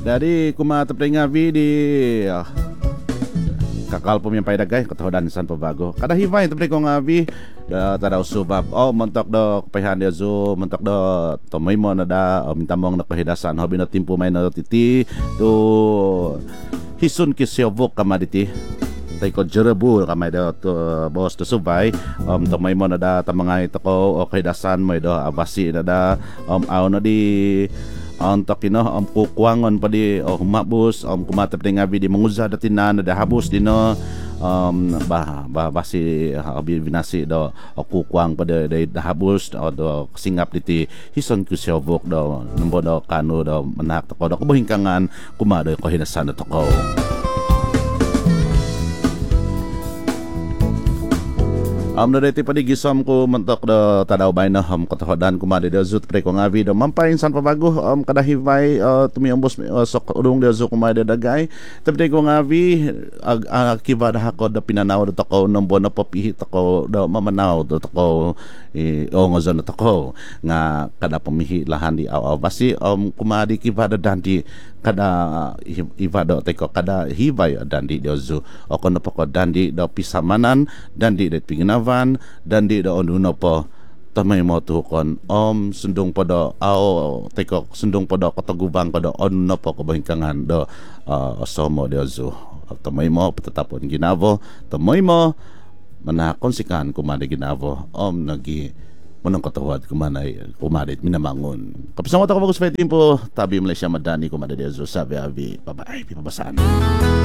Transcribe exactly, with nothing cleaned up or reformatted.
Dari kuma tepringavi di ah, kakal po yung paidagay katahodan san pabago. Kada hivay tepri ko ngavi da tadaw subab. Oh mentok do pahan dia zo mentok do tomoy mo na da oh, mintamong na kahidasan hobi na timpo may na titi to hisun kisyovok kamaditi. Tay ko jerebu kamay do to bos to subay um tomoy mo na da tamangay to ko o kahidasan mo do abasi na da um aw na di ang takino ang kukuangon pa di o humabos ang kumatap na nga di manguzad at tinan na habos di no um bah bah basi habi binasi do o kukuang pa di habos o do singap diti hison kusyovok do numbo do kano do manak to do kubuhingkangan kumado ko hinasan to ko. Am na dito pa di gisom ko mentok do tadaw bay na ham katahodan kumade do zut pre ko ngavi do mampain san pabago am kada hivay uh, tumiambos uh, sok udong do zut kumade dagay tapi ko ngavi ag akiba da ko da pinanaw do ko nombo na papihi to ko do mamanaw do to ko eh, o ngozon to ko nga kada pamihi lahan di aw basi um kumadi kiba da dandi kada ibado teko kada hibay dandi do zu o kono pa ko dandi do pisamanan dandi det pinginavan dandi do onuno po tamay mo tukon om sundong po do ao teko sundong po do katagubang ko do onuno po ko bahingkangan do uh, somo do zu tamay mo patatapon ginavo tamay mo manakonsikan kumade ginavo om nagi munang katawad kumanay kumadit minamangon kapisan ko ta ko bagus pa timpo tabi Malaysia madani kumade dia zo sabi abi bye bye pabasan.